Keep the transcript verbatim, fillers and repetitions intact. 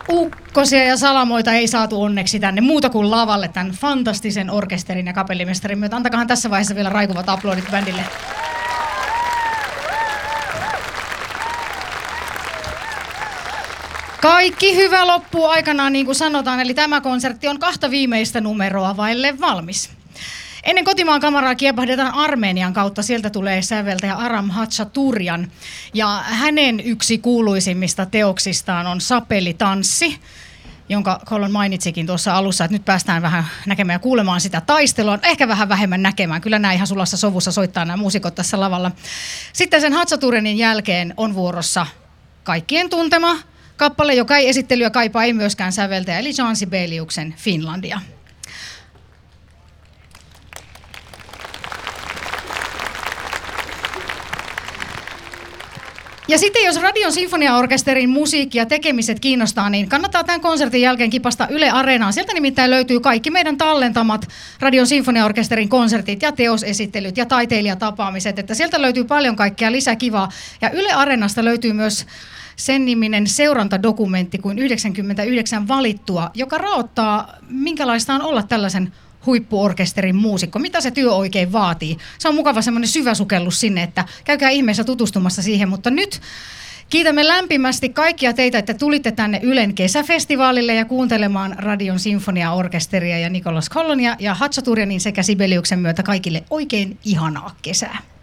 ukkosia ja salamoita ei saatu onneksi tänne muuta kuin lavalle tämän fantastisen orkesterin ja kapellimestarin myötä. Antakahan tässä vaiheessa vielä raikuvat aplodit bändille. Kaikki hyvä loppuu aikanaan, niin kuin sanotaan, eli tämä konsertti on kahta viimeistä numeroa vaille valmis. Ennen kotimaan kamaraa kiepahdetaan Armenian kautta. Sieltä tulee säveltäjä Aram Hatchaturyan. Ja hänen yksi kuuluisimmista teoksistaan on Sapelitanssi, jonka Kollon mainitsikin tuossa alussa, että nyt päästään vähän näkemään ja kuulemaan sitä taistelua. Ehkä vähän vähemmän näkemään. Kyllä nämä ihan sulassa sovussa soittaa nämä muusikot tässä lavalla. Sitten sen Hatchaturyanin jälkeen on vuorossa kaikkien tuntema kappale, joka ei esittelyä kaipaa, ei myöskään säveltäjä, eli Jean Sibeliuksen Finlandia. Ja sitten jos Radion Sinfoniaorkesterin musiikki ja tekemiset kiinnostaa, niin kannattaa tämän konsertin jälkeen kipasta Yle Areenaan. Sieltä nimittäin löytyy kaikki meidän tallentamat Radion Sinfoniaorkesterin konsertit ja teosesittelyt ja taiteilijatapaamiset. Että sieltä löytyy paljon kaikkea lisäkivaa. Ja Yle Areenasta löytyy myös sen niminen seurantadokumentti kuin yhdeksänkymmentäyhdeksän valittua, joka raottaa, minkälaista on olla tällaisen huippuorkesterin muusikko. Mitä se työ oikein vaatii? Se on mukava semmoinen syvä sukellus sinne, että käykää ihmeessä tutustumassa siihen. Mutta nyt kiitämme lämpimästi kaikkia teitä, että tulitte tänne Ylen kesäfestivaalille ja kuuntelemaan Radion Sinfoniaorkesteria ja Nicholas Collonia ja Hatchaturyanin sekä Sibeliuksen myötä kaikille oikein ihanaa kesää.